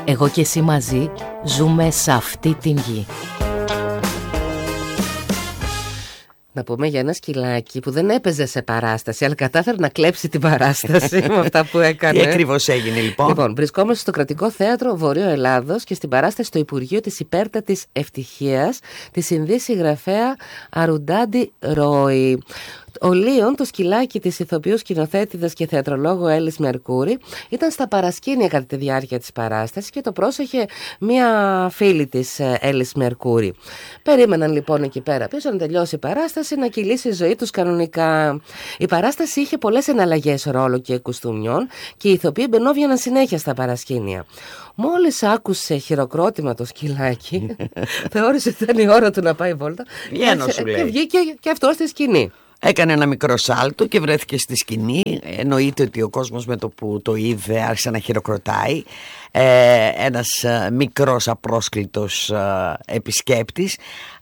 Εγώ και εσύ μαζί ζούμε σε αυτή την γη. Να πούμε για ένα σκυλάκι που δεν έπαιζε σε παράσταση, αλλά κατάφερε να κλέψει την παράσταση με αυτά που έκανε. Τι ακριβώς έγινε λοιπόν? Λοιπόν, βρισκόμαστε στο Κρατικό Θέατρο Βορείο Ελλάδος και στην παράσταση στο Υπουργείο της Υπέρτατης Ευτυχίας της Ινδής συγγραφέα Αρουντάντι Ρόι. Ο Λίον, το σκυλάκι της ηθοποιού σκηνοθέτηδας και θεατρολόγου Έλλης Μερκούρη, ήταν στα παρασκήνια κατά τη διάρκεια της παράστασης και το πρόσεχε μία φίλη της, Έλλης Μερκούρη. Περίμεναν λοιπόν εκεί πέρα πίσω να τελειώσει η παράσταση, να κυλήσει η ζωή τους κανονικά. Η παράσταση είχε πολλές εναλλαγές ρόλο και κουστούμιων και οι ηθοποιοί μπαινόβιαναν συνέχεια στα παρασκήνια. Μόλις άκουσε χειροκρότημα το σκυλάκι, θεώρησε ότι ήταν η ώρα του να πάει βόλτα. Και βγήκε και αυτό στη σκηνή. Έκανε ένα μικρό σάλτο και βρέθηκε στη σκηνή. Εννοείται ότι ο κόσμος με το που το είδε άρχισε να χειροκροτάει. Ένας μικρός απρόσκλητος επισκέπτης.